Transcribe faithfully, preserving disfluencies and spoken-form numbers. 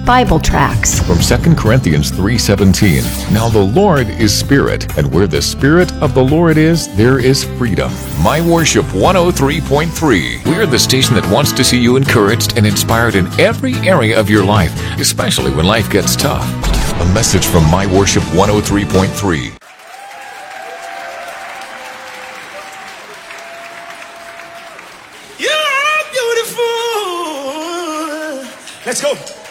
Bible tracts. From Second Corinthians three seventeen, now the Lord is Spirit, and where the Spirit of the Lord is, there is freedom. My Worship one oh three point three. We're the station that wants to see you encouraged and inspired in every area of your life, especially when life gets tough. A message from My Worship one oh three point three. You're beautiful. Let's go.